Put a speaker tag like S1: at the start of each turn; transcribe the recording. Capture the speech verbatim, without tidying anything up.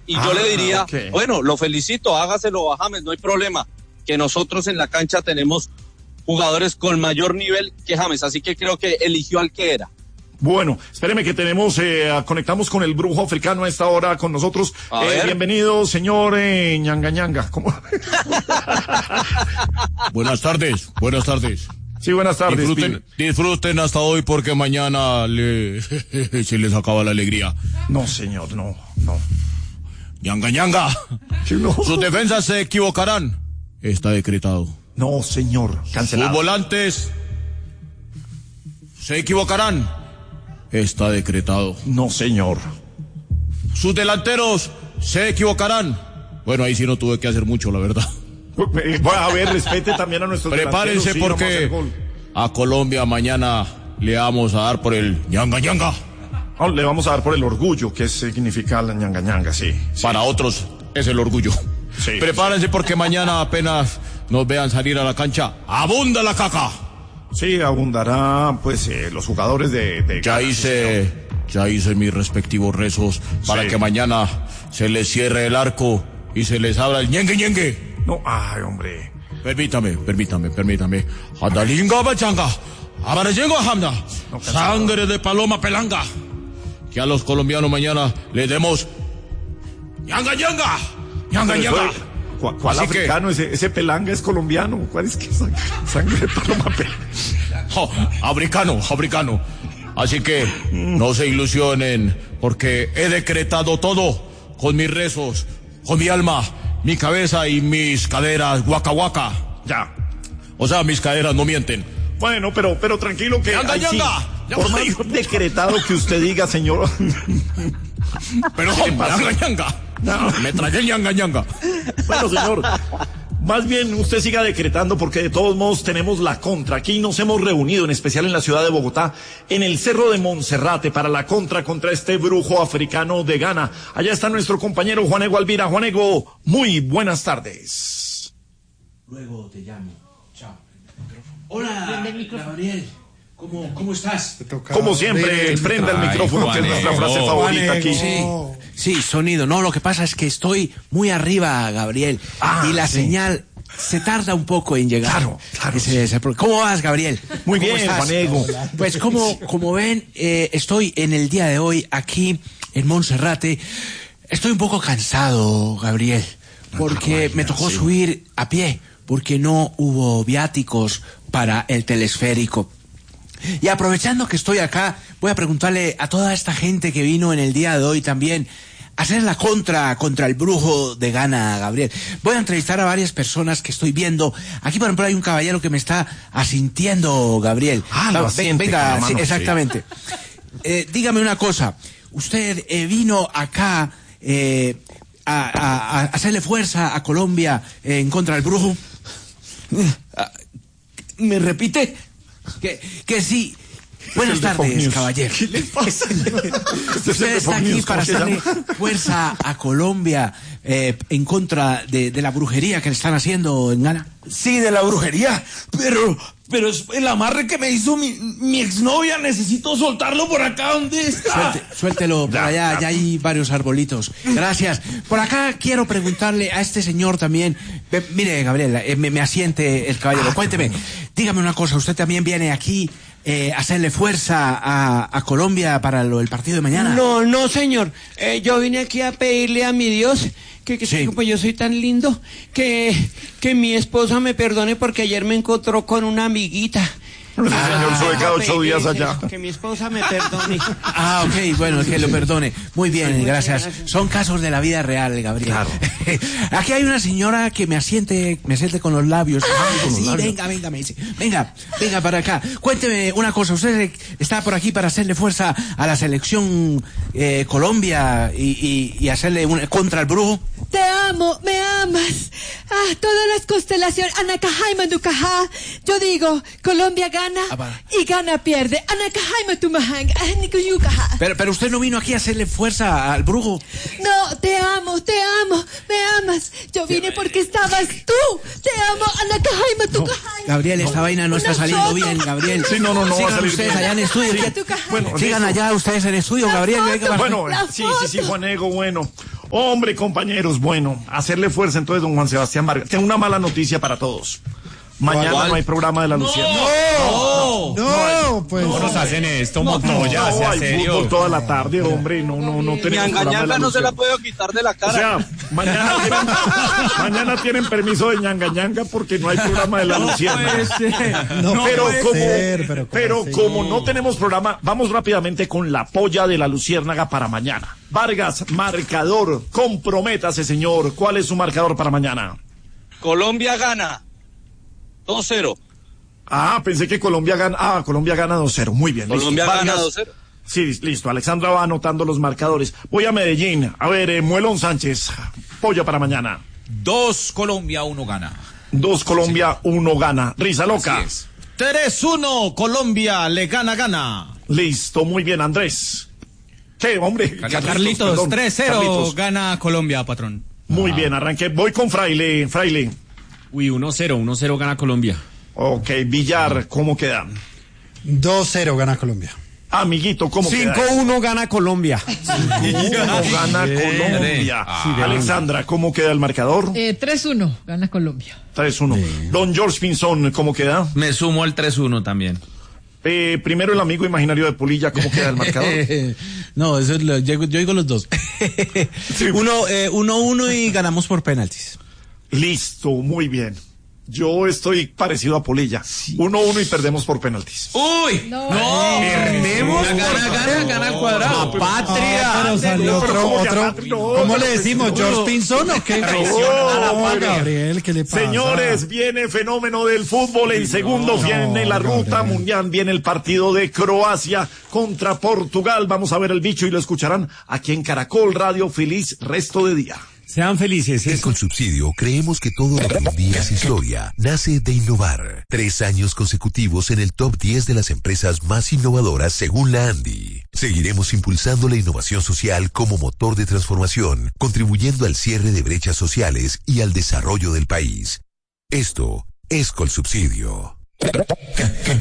S1: Y
S2: ah,
S1: yo le diría,
S2: okay.
S1: bueno, lo felicito, hágaselo a James, no hay problema, que nosotros en la cancha tenemos jugadores con mayor nivel que James, así que creo que eligió al que era.
S2: Bueno, espéreme que tenemos, eh, conectamos con el brujo africano a esta hora con nosotros. Eh, bienvenido, señor eh, Ñanga Ñanga. ¿Cómo?
S3: Buenas tardes, buenas tardes.
S2: Sí, buenas tardes.
S3: Disfruten, disfruten hasta hoy porque mañana le, se les acaba la alegría.
S2: No, señor, no, no.
S3: Ñanga Ñanga.
S2: Sí, no.
S3: Sus defensas se equivocarán. Está decretado.
S2: No, señor, cancelado.
S3: Sus volantes se equivocarán. Está decretado.
S2: No, señor.
S3: Sus delanteros se equivocarán. Bueno, ahí sí no tuve que hacer mucho, la verdad.
S2: A ver, respete también a nuestros
S3: Prepárense
S2: delanteros, sí,
S3: porque a, a Colombia mañana le vamos a dar por el ñanga ñanga.
S2: Oh, le vamos a dar por el orgullo, que significa la ñanga ñanga, sí, sí.
S3: Para otros es el orgullo.
S2: Sí,
S3: Prepárense
S2: sí.
S3: porque mañana apenas nos vean salir a la cancha, abunda la caca.
S2: Sí, abundará, pues, eh, los jugadores de... de
S3: ya hice, ya hice mis respectivos rezos para
S2: sí.
S3: que mañana se les cierre el arco y se les abra el ñengue ñengue.
S2: No, ay, hombre.
S3: Permítame, permítame, permítame. Adalinga bachanga, abarayengo hamna, sangre de paloma pelanga. Que a los colombianos mañana le demos ñanga ñanga, ñanga ñanga.
S2: ¿Cuál, cuál africano? Que, ese, ese pelanga es colombiano. ¿Cuál es que es sangre de paloma pelanga?
S3: Oh, africano, africano. Así que no se ilusionen, porque he decretado todo con mis rezos, con mi alma, mi cabeza y mis caderas, guaca guaca.
S2: Ya.
S3: O sea, mis caderas no mienten.
S2: Bueno, pero, pero tranquilo que...
S3: ¡Yanga, yanga!
S2: Sí, por más decretado que usted diga, señor...
S3: Pero, yanga, yanga. No. Me tragué ñanga ñanga.
S2: Bueno, señor, más bien usted siga decretando porque de todos modos tenemos la contra. Aquí nos hemos reunido, en especial en la ciudad de Bogotá, en el Cerro de Monserrate, para la contra contra este brujo africano de Ghana. Allá está nuestro compañero Juanego Alvira. Juanego, muy buenas tardes.
S4: Luego te llamo. Chao. Hola, Gabriel. ¿Cómo, ¿Cómo estás?
S2: Como siempre, prenda el micrófono, que es nuestra frase favorita aquí.
S4: Sí, sí, sonido. No, lo que pasa es que estoy muy arriba, Gabriel. Ah, y la sí. señal se tarda un poco en llegar.
S2: Claro, claro.
S4: Ese, ese, ¿cómo vas, Gabriel?
S2: Muy bien, Juanego.
S4: Pues como, como ven, eh, estoy en el día de hoy aquí en Monserrate. Estoy un poco cansado, Gabriel, porque me tocó sí. subir a pie, porque no hubo viáticos para el telesférico. Y aprovechando que estoy acá, voy a preguntarle a toda esta gente que vino en el día de hoy también a hacer la contra contra el brujo de Ghana, Gabriel. Voy a entrevistar a varias personas que estoy viendo. Aquí, por ejemplo, hay un caballero que me está asintiendo, Gabriel.
S2: Ah, lo asiente,
S4: venga,
S2: mano,
S4: sí, exactamente. Sí. Eh, dígame una cosa. Usted eh, vino acá eh, a, a, a hacerle fuerza a Colombia eh, en contra del brujo. ¿Me repite? Que, que sí. Buenas tardes, caballero.
S2: ¿Qué le pasa?
S4: Usted está aquí para hacerle fuerza a Colombia eh, en contra de, de la brujería que le están haciendo en Ghana.
S5: Sí, de la brujería, pero pero es el amarre que me hizo mi, mi exnovia. Necesito soltarlo por acá. ¿Dónde está?
S4: Suelte, suéltelo por allá, ya hay varios arbolitos. Gracias. Por acá quiero preguntarle a este señor también. Eh, mire, Gabriela, eh, me, me asiente el caballero. Ah, Cuénteme, bueno. Dígame una cosa. ¿Usted también viene aquí eh, a hacerle fuerza a, a Colombia para lo, el partido de mañana?
S6: No, no, señor. Eh, yo vine aquí a pedirle a mi Dios que, que sí. pues yo soy tan lindo que, que mi esposa me perdone porque ayer me encontró con una amiguita.
S2: El ah, señor sube cada ocho días allá.
S6: Que mi esposa me perdone.
S4: Ah, ok, bueno, que lo perdone. Muy bien, sí, gracias. gracias. Son casos de la vida real, Gabriel.
S2: Claro.
S4: Aquí hay una señora que me asiente, me asiente con los labios.
S6: Ah,
S4: con los sí, labios. venga, venga, me dice. Venga, venga para acá. Cuénteme una cosa. Usted está por aquí para hacerle fuerza a la selección eh, Colombia y, y, y hacerle una, contra el brujo.
S7: Te amo, me amas. Ah, todas las constelaciones. Anakajaima Dukaja. Yo digo, Colombia gana ah, y Ghana pierde. Anakajaima Tumahang.
S4: Pero, pero usted no vino aquí a hacerle fuerza al brujo.
S7: No, te amo, te amo, me amas. Yo vine porque estabas tú. Te amo, Anakajaima Tukaja.
S4: No, Gabriel, esta no, vaina no está saliendo foto. bien, Gabriel.
S2: Sí, no, no, no.
S4: Sigan ustedes bien. allá en estudio. Sí.
S2: Bueno,
S4: sigan allá ustedes en estudio,
S7: la
S4: Gabriel.
S7: Foto,
S2: bueno, sí, sí, sí, Juanego, bueno. Hombre, compañeros, bueno, hacerle fuerza entonces, don Juan Sebastián Vargas. Tengo una mala noticia para todos. Mañana ¿Cuál? No hay programa de la Luciérnaga.
S8: No, no, no, no pues. ¿Cómo nos hacen esto, Montoya?
S2: No, no, hay
S8: serio?
S2: fútbol toda la tarde, hombre. No, no, no tenemos programa de la
S1: no se la puedo quitar de la cara.
S2: O sea, mañana tienen, mañana tienen permiso de ñanga ñanga porque no hay programa de la Luciérnaga. No, no, pero como, ser, pero, pero como no tenemos programa, vamos rápidamente con la polla de la Luciérnaga para mañana. Vargas, marcador, comprométase, señor. ¿Cuál es su marcador para mañana?
S1: Colombia gana dos cero.
S2: Ah, pensé que Colombia gana. Ah, Colombia gana dos cero. Muy bien.
S1: Colombia
S2: listo.
S1: gana
S2: Vargas,
S1: dos cero.
S2: Sí, listo. Alexandra va anotando los marcadores. Voy a Medellín. A ver, eh, Muelón Sánchez. Polla para mañana.
S9: Dos Colombia, uno gana.
S2: Dos Colombia, sí. uno gana. Risa loca.
S9: Tres uno Colombia le gana, gana.
S2: Listo, muy bien, Andrés. ¿Qué, hombre?
S8: Carlitos, Carlitos tres cero gana Colombia, patrón.
S2: Muy
S8: ah.
S2: bien, arranqué. Voy con Fraile. Fraile.
S8: Uy, uno cero, uno cero gana Colombia.
S2: Ok, Villar, ¿cómo queda?
S10: dos cero gana Colombia.
S2: Amiguito, ¿cómo queda?
S8: cinco uno gana Colombia.
S2: cinco uno gana Colombia. Ah. Alexandra, ¿cómo queda el marcador?
S7: Eh, tres uno gana Colombia.
S2: tres uno. Sí. Don George Pinzón, ¿cómo queda?
S9: Me sumo al tres uno también.
S2: Eh, primero el amigo imaginario de Polilla, ¿cómo queda el marcador?
S4: No, eso es lo, yo, yo digo los dos. Sí. Uno, eh, uno, uno y ganamos por penaltis.
S2: Listo, muy bien. Yo estoy parecido a Polilla. Sí. Uno, uno y perdemos por penaltis.
S9: ¡Uy!
S7: No.
S9: no.
S8: Perdemos.
S9: Gana, gana, gana al cuadrado.
S10: Ah, patria. Ah, pero salió no, otro, otro. No, ¿Cómo le decimos? No, ¿George Pinzón o qué?
S2: No, Gabriel, ¿qué le pasa? Señores, viene fenómeno del fútbol. En segundo no, viene la ruta Gabriel. mundial. Viene el partido de Croacia contra Portugal. Vamos a ver el bicho y lo escucharán aquí en Caracol Radio. Feliz resto de día.
S8: Sean felices.
S11: En Colsubsidio creemos que todo lo que un día es historia nace de innovar. Tres años consecutivos en el top diez de las empresas más innovadoras según la ANDI. Seguiremos impulsando la innovación social como motor de transformación, contribuyendo al cierre de brechas sociales y al desarrollo del país. Esto es Colsubsidio.